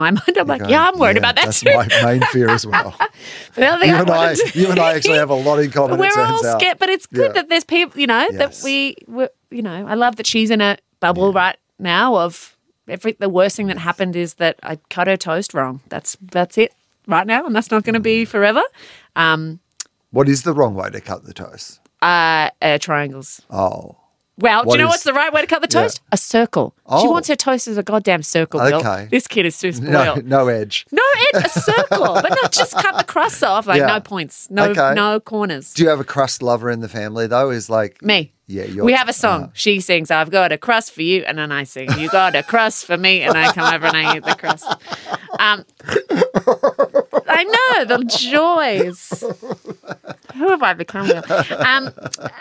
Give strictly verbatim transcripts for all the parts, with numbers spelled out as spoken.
my mind. I'm like, go, yeah, I'm worried yeah, about that that's too. my main fear as well. But the other thing You I and I, wanted to- you and I actually have a lot in common. We're it turns all out. scared, but it's good Yeah. that there's people, you know, Yes. that we, we, you know, I love that she's in a bubble right now of every, the worst thing that happened is that I cut her toast wrong. That's, that's it right now. And that's not going to be forever. Um, What is the wrong way to cut the toast? uh, uh, triangles. Oh. Well, do What you know is- what's the right way to cut the Yeah. toast? A circle. She Oh. wants her toast as a goddamn circle, Bill. Okay. This kid is too No, spoiled. no edge. No, it's a circle, but not just cut the crust off. Like Yeah. no points, no Okay. no corners. Do you have a crust lover in the family, though? Is like Me. Yeah, you're, We have a song. She sings, I've got a crust for you. And then I sing, you got a crust for me. And I come over and I eat the crust. Um, I know, the joys. Who have I become? Um,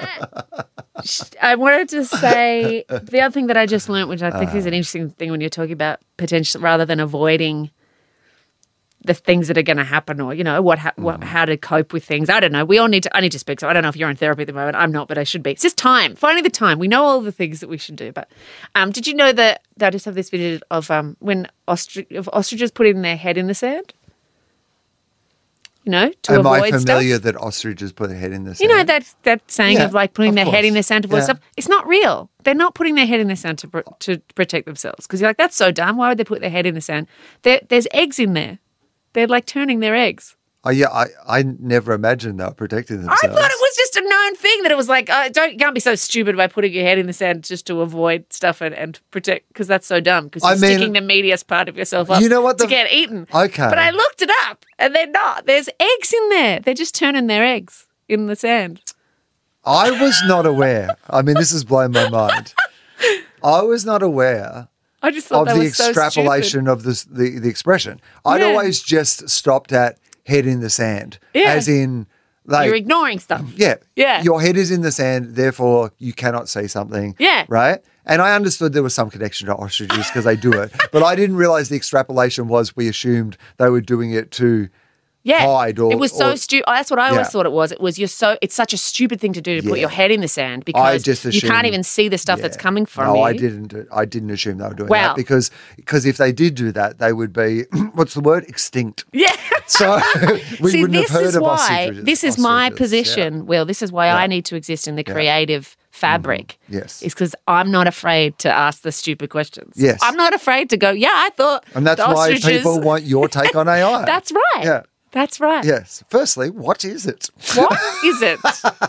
I wanted to say the other thing that I just learned, which I think is an interesting thing when you're talking about potential, rather than avoiding the things that are going to happen, or you know what, ha- what, how to cope with things. I don't know. We all need to. I need to speak. So I don't know if you're in therapy at the moment. I'm not, but I should be. It's just time. Finding the time. We know all the things that we should do. But um, did you know that? that I just have this video of um when ostri- of ostriches putting their head in the sand. You know, to Am I avoid familiar stuff. that ostriches put their head in the sand? You know that that saying Yeah, of like putting of their head course. in the sand to avoid Yeah. stuff. It's not real. They're not putting their head in the sand to pr- to protect themselves because you're like that's so dumb. Why would they put their head in the sand? There, there's eggs in there. They're like turning their eggs. Oh yeah, I, I never imagined they were protecting themselves. I thought it was just a known thing that it was like, oh, don't you can't be so stupid by putting your head in the sand just to avoid stuff and, and protect because that's so dumb because you're I mean- sticking the meatiest part of yourself up You know what to the- get eaten. Okay. But I looked it up and they're not. There's eggs in there. They're just turning their eggs in the sand. I was not aware. I mean, this has blown my mind. I was not aware I just thought of that the was so extrapolation of this, the the expression. I'd Yeah. always just stopped at head in the sand, Yeah. as in stupid. like You're ignoring stuff. yeah, Yeah. Your head is in the sand, therefore you cannot see something. Yeah. right. And I understood there was some connection to ostriches because they do it, but I didn't realize the extrapolation was we assumed they were doing it to Yeah, hide or- it was so or- stupid. That's what I always Yeah. thought it was. It was you're so. It's such a stupid thing to do to put Yeah. your head in the sand because just you can't assumed- even see the stuff that's Yeah. coming from no, you. I didn't. I didn't assume they were doing Wow. that because because if they did do that, they would be what's the word extinct. Yeah. So we See, wouldn't this have heard is of why ostriches. this is my Ostriches, position, Will. This is why I need to exist in the creative fabric. Mm-hmm. Yes. is because I'm not afraid to ask the stupid questions. Yes. I'm not afraid to go. Yeah, I thought, And that's the why ostriches- people want your take on A I. That's right. Yeah. That's right. Yes. Firstly, what is it? What is it?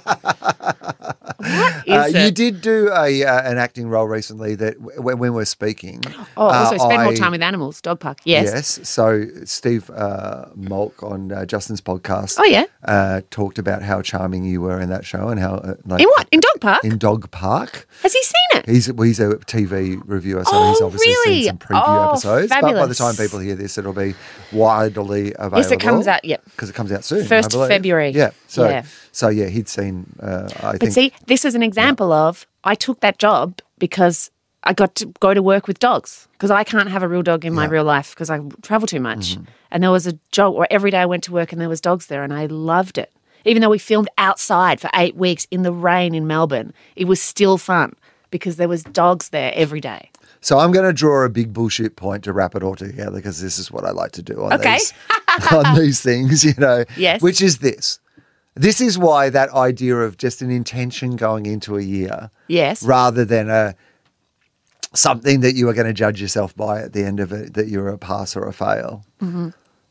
What is Uh, it? you did do a uh, an acting role recently that w- when, when we're speaking. Oh, also uh, spend more I- time with animals. Dog park. Yes. Yes. So Steve uh, Molk on uh, Justin's podcast. Oh, yeah. Uh, talked about how charming you were in that show and how uh, like In what? In dog park? in Dog Park. Has he seen it? He's well, he's a T V reviewer, so Oh, he's obviously really? seen some preview Oh, episodes. But by the fabulous. time people hear this, it'll be widely available. Yes, it comes out, yep. because it comes out soon. First I of believe. February. Yeah. So Yeah. so yeah, he'd seen. Uh, I But think. see, this is an example of I took that job because I got to go to work with dogs because I can't have a real dog in my Yeah. real life because I travel too much. Mm-hmm. And there was a job where every day I went to work and there was dogs there and I loved it. Even though we filmed outside for eight weeks in the rain in Melbourne, it was still fun because there was dogs there every day. So I'm going to draw a big bullshit point to wrap it all together because this is what I like to do on Okay. these on these things, you know. Yes. Which is this. This is why that idea of just an intention going into a year Yes. rather than a something that you are going to judge yourself by at the end of it, that you're a pass or a fail. Mm-hmm.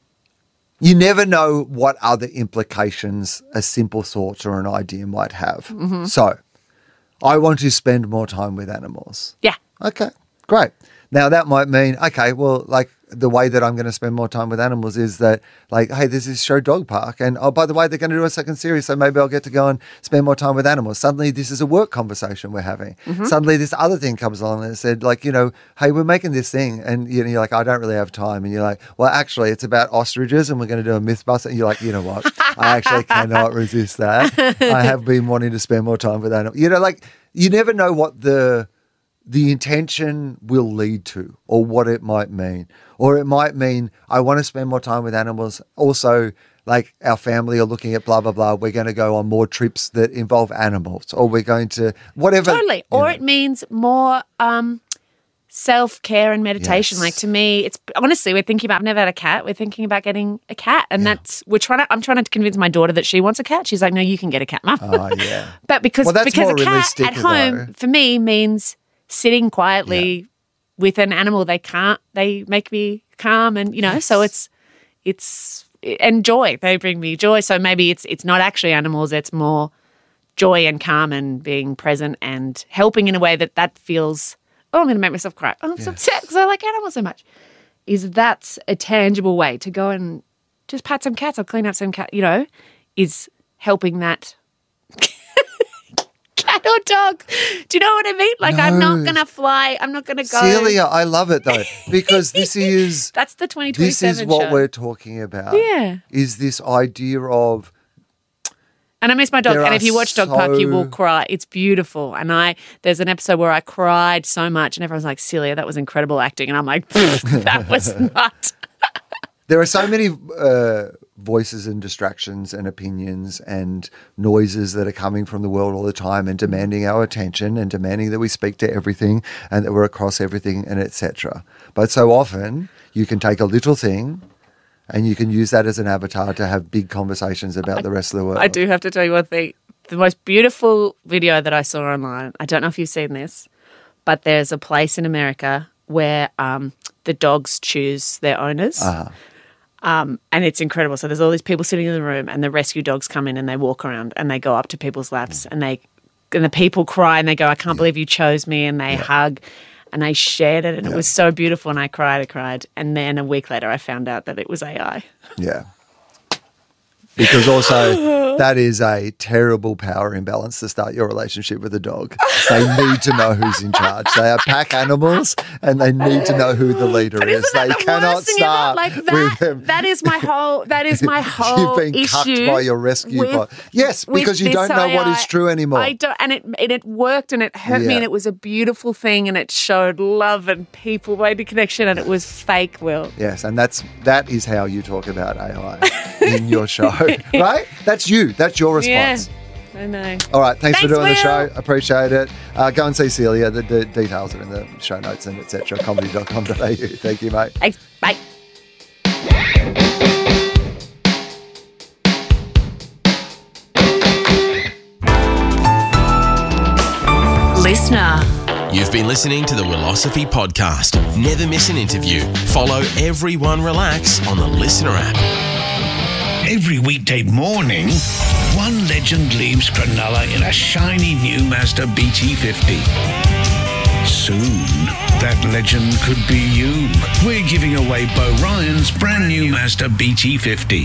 You never know what other implications a simple thought or an idea might have. Mm-hmm. So I want to spend more time with animals. Yeah. Okay, great. Now that might mean, okay, well, like the way that I'm going to spend more time with animals is that, like, hey, there's this show Dog Park, and oh, by the way, they're going to do a second series, so maybe I'll get to go and spend more time with animals. Suddenly, this is a work conversation we're having. Mm-hmm. Suddenly, this other thing comes along and it said, like, you know, hey, we're making this thing, and you know, you're like, I don't really have time, and you're like, well, actually, it's about ostriches, and we're going to do a MythBuster, and you're like, you know what, I actually cannot resist that. I have been wanting to spend more time with animals. You know, like, you never know what the the intention will lead to or what it might mean. Or it might mean I want to spend more time with animals. Also, like our family are looking at blah, blah, blah. We're going to go on more trips that involve animals or we're going to whatever. Totally. you Or know. it means more um, self-care and meditation. Yes. Like to me, it's honestly, we're thinking about, I've never had a cat. We're thinking about getting a cat. And Yeah. that's, we're trying to, I'm trying to convince my daughter that she wants a cat. She's like, no, you can get a cat, Mum. Oh, yeah. But because, Well, that's because more a cat realistic, at home though. for me means sitting quietly with an animal. They can't, they make me calm and, you know, so it's, it's, and joy. They bring me joy. So maybe it's, it's not actually animals. It's more joy and calm and being present and helping in a way that that feels, oh, I'm going to make myself cry. Oh, I'm so upset because I like animals so much. Is that's a tangible way to go and just pat some cats or clean up some cat, you know, is helping that cat or dog. Do you know what I mean? Like I'm not No. going to fly. I'm not going to go. Celia, I love it though, because this is That's the twenty this twenty-seven is what show. we're talking about. Yeah. Is this idea of And I miss my dog. There And are if you watch Dog Park, you will so- cry. It's beautiful. And I there's an episode where I cried so much, and everyone's like, "Celia, that was incredible acting." And I'm like, "That was not." there are so many uh, voices and distractions and opinions and noises that are coming from the world all the time and demanding our attention and demanding that we speak to everything and that we're across everything and et cetera. But so often you can take a little thing and you can use that as an avatar to have big conversations about the rest of the world. I do have to tell you one thing. The most beautiful video that I saw online, I don't know if you've seen this, but there's a place in America where um, the dogs choose their owners. Uh-huh. Um, and it's incredible. So there's all these people sitting in the room and the rescue dogs come in and they walk around and they go up to people's laps and they and the people cry and they go, I can't believe you chose me, and they hug and they shared it and it was so beautiful and I cried, I cried. And then a week later I found out that it was A I. Yeah. Because also that is a terrible power imbalance to start your relationship with a dog. They need to know who's in charge. They are pack animals and they need to know who the leader But is. isn't that They the cannot worst thing start ever? Like with that, them. that is my whole, that is my whole You've been issue cucked by your rescue with- bot. Yes, with because you this don't know what A I. is true anymore. I don't, and it and it worked and it hurt me Yeah. and it was a beautiful thing and it showed love and people made a connection and it was fake, Will. Yes, and that's that is how you talk about A I in your show, right? That's you. That's your response. Yeah, I know. All right, thanks, for Thanks, doing the show. Will. Appreciate it. Uh, go and see Celia. The, the details are in the show notes and et cetera. comedy dot com dot a u. Thank you, mate. Thanks. Bye. Listener. You've been listening to the Willosophy Podcast. Never miss an interview. Follow Everyone Relax on the Listener app. Every weekday morning, one legend leaves Cronulla in a shiny new Mazda B T fifty. Soon, that legend could be you. We're giving away Bo Ryan's brand new Mazda B T fifty.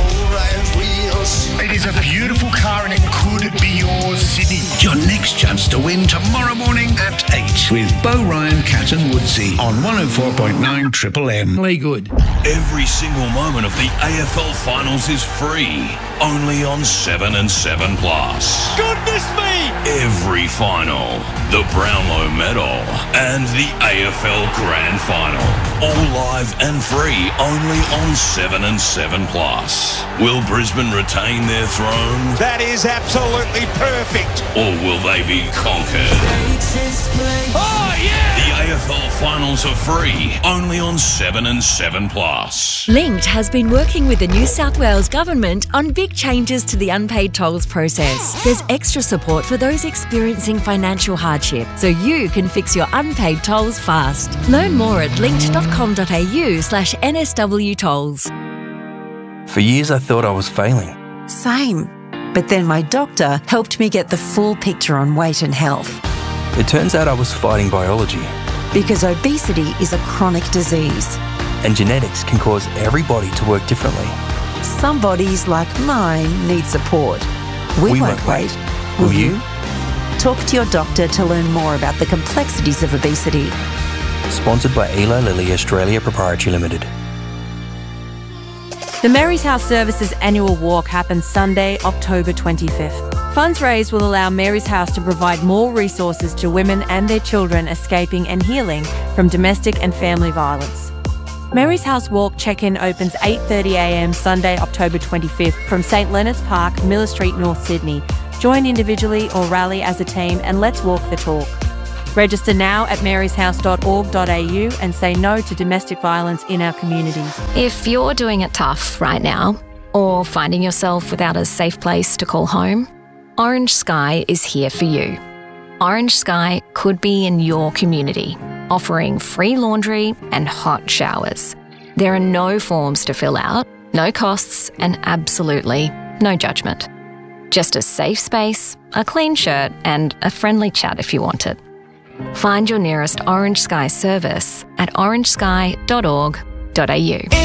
It is a beautiful car and it could be yours, Sydney. Your next chance to win tomorrow morning at eight with Bo Ryan, Cat and Woodsy on one oh four point nine Triple M. Lee Good. Every single moment of the A F L Finals is free, only on seven and seven Plus. Goodness me! Every final, the Brownlow Medal, and the A F L Grand Final, all live and free, only on seven and seven Plus. Will Brisbane retain their throne, That is absolutely perfect. or will they be conquered? Oh, yeah! The A F L Finals are free, only on seven and seven Plus. Linked has been working with the New South Wales Government on big changes to the unpaid tolls process. There's extra support for those experiencing financial hardship, so you can fix your unpaid tolls fast. Learn more at linked dot com dot a u slash N S W tolls. For years, I thought I was failing. Same. But then my doctor helped me get the full picture on weight and health. It turns out I was fighting biology, Because obesity is a chronic disease. and genetics can cause every body to work differently. Some bodies, like mine, need support. We, We won't won't wait. wait. Will Will you? you? Talk to your doctor to learn more about the complexities of obesity. Sponsored by Eli Lilly Australia Proprietary Limited. The Mary's House Services annual walk happens Sunday, October twenty-fifth. Funds raised will allow Mary's House to provide more resources to women and their children escaping and healing from domestic and family violence. Mary's House Walk check-in opens eight thirty a m Sunday, October twenty-fifth from St Leonard's Park, Miller Street, North Sydney. Join individually or rally as a team and let's walk the talk. Register now at maryshouse dot org dot a u and say no to domestic violence in our community. If you're doing it tough right now, or finding yourself without a safe place to call home, Orange Sky is here for you. Orange Sky could be in your community, offering free laundry and hot showers. There are no forms to fill out, no costs, and absolutely no judgment. Just a safe space, a clean shirt, and a friendly chat if you want it. Find your nearest Orange Sky service at orange sky dot org dot a u.